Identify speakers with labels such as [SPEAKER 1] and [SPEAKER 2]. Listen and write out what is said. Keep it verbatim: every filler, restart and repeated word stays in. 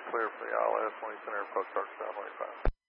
[SPEAKER 1] clear for the I L S, Williamson Airport, Arkansas twenty-five.